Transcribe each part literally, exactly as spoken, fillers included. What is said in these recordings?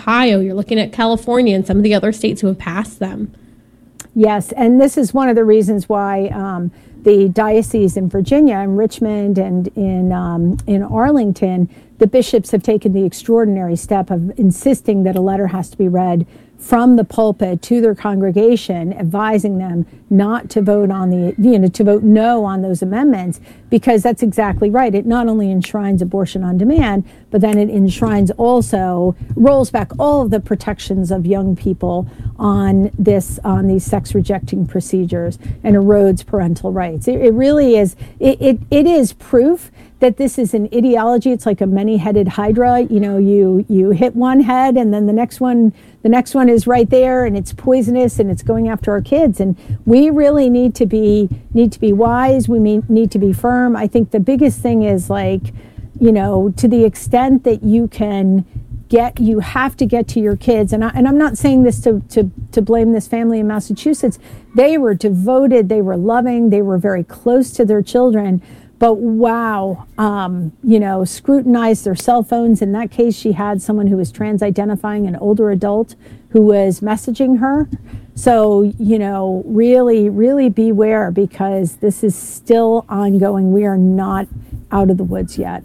Ohio, you're looking at California and some of the other states who have passed them. Yes, and this is one of the reasons why um, the diocese in Virginia, in Richmond, and in um, in Arlington, the bishops have taken the extraordinary step of insisting that a letter has to be read from the pulpit to their congregation, advising them not to vote on the, you know, to vote no on those amendments, because that's exactly right. It not only enshrines abortion on demand, but then it enshrines also, rolls back all of the protections of young people on this, on these sex rejecting procedures, and erodes parental rights. It, it really is, it, it, it is proof that this is an ideology. It's like a many-headed hydra. You know, you you hit one head, and then the next one, the next one is right there, and it's poisonous, and it's going after our kids. And we really need to be need to be wise. We mean, need to be firm. I think the biggest thing is, like, you know, to the extent that you can get, you have to get to your kids. And I, and I'm not saying this to to to blame this family in Massachusetts. They were devoted. They were loving. They were very close to their children. But wow, um, you know, scrutinized their cell phones. In that case, she had someone who was trans-identifying, an older adult who was messaging her. So, you know, really, really beware, because this is still ongoing. We are not out of the woods yet.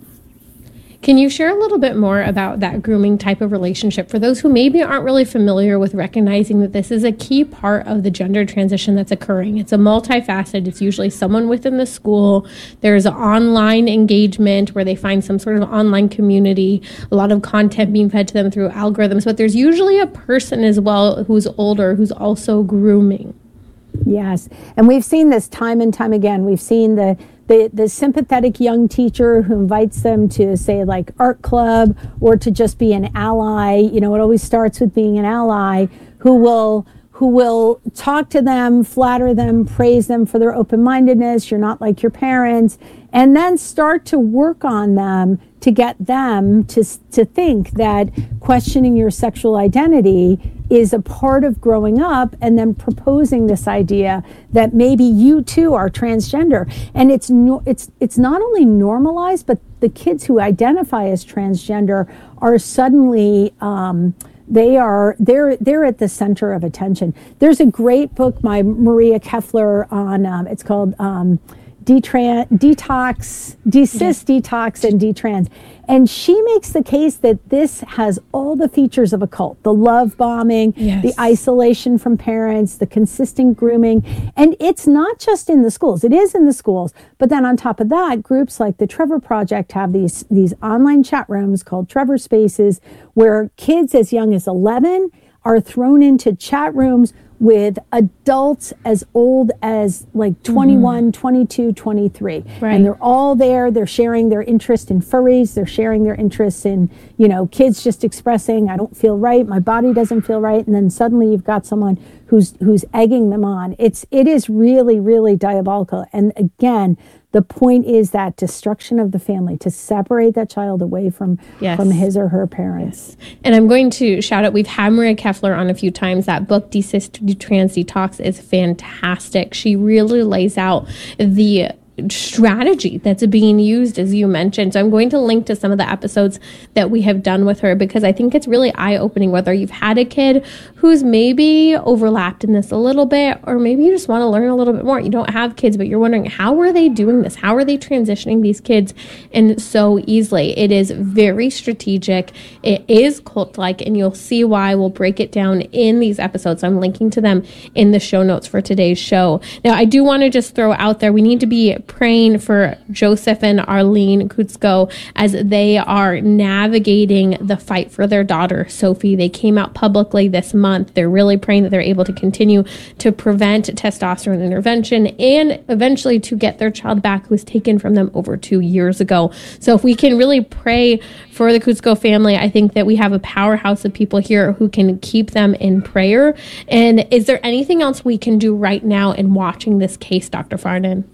Can you share a little bit more about that grooming type of relationship for those who maybe aren't really familiar with recognizing that this is a key part of the gender transition that's occurring? It's a multifaceted. It's usually someone within the school. There's online engagement where they find some sort of online community, a lot of content being fed to them through algorithms, but there's usually a person as well who's older who's also grooming. Yes, and we've seen this time and time again. We've seen the The, the sympathetic young teacher who invites them to, say, like art club, or to just be an ally. You know, it always starts with being an ally, who will who will talk to them, flatter them, praise them for their open-mindedness. You're not like your parents. And then start to work on them to get them to to think that questioning your sexual identity is a part of growing up, and then proposing this idea that maybe you too are transgender. And it's no, it's it's not only normalized, but the kids who identify as transgender are suddenly um, they are they're they're at the center of attention. There's a great book by Maria Keffler on um, it's called um, Detran, detox, desist, yes. detox, and detrans. And she makes the case that this has all the features of a cult: the love bombing, yes. the isolation from parents, the consistent grooming. And it's not just in the schools. It is in the schools. But then on top of that, groups like the Trevor Project have these, these online chat rooms called Trevor Spaces, where kids as young as eleven are thrown into chat rooms with adults as old as like twenty-one, mm-hmm. twenty-two, twenty-three. Right. And they're all there. They're sharing their interest in furries. They're sharing their interest in, you know, kids just expressing, I don't feel right. My body doesn't feel right. And then suddenly you've got someone who's who's egging them on. It's it is really, really diabolical. And again, the point is that destruction of the family, to separate that child away from, yes. from his or her parents. Yes. And I'm going to shout out, we've had Maria Keffler on a few times. That book, Desist, Detrans, Detox, is fantastic. She really lays out the strategy that's being used, as you mentioned. So I'm going to link to some of the episodes that we have done with her, because I think it's really eye-opening, whether you've had a kid who's maybe overlapped in this a little bit, or maybe you just want to learn a little bit more. You don't have kids, but you're wondering, how are they doing this? How are they transitioning these kids? And so easily. It is very strategic. It is cult-like, and you'll see why. We'll break it down in these episodes. I'm linking to them in the show notes for today's show. Now, I do want to just throw out there, we need to be praying for Joseph and Arlene Kutsko as they are navigating the fight for their daughter, Sophie. They came out publicly this month. They're really praying that they're able to continue to prevent testosterone intervention and eventually to get their child back, who was taken from them over two years ago. So if we can really pray for the Kutsko family, I think that we have a powerhouse of people here who can keep them in prayer. And is there anything else we can do right now in watching this case, Doctor Farnan?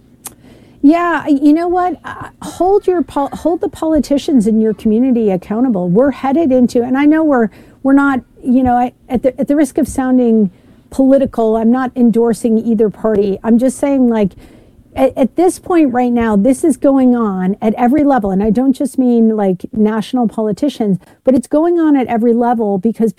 Yeah, you know what? Uh, hold your pol- hold the politicians in your community accountable. We're headed into, and I know we're we're not, you know, I, at the at the risk of sounding political, I'm not endorsing either party. I'm just saying, like, at, at this point right now, this is going on at every level, and I don't just mean like national politicians, but it's going on at every level, because